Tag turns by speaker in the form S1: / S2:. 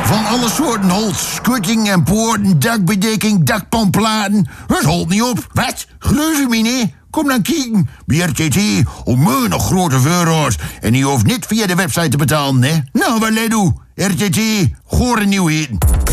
S1: Van alle soorten holt, schutting en poorten, dakbedekking, dakpanplaten. Het holt niet op. Wat? Geloof je me niet? Kom dan kijken bij RTT onmeunig grote euro's. En je hoeft niet via de website te betalen, hè? Nou, wat let u? RTT, gore nieuwheden.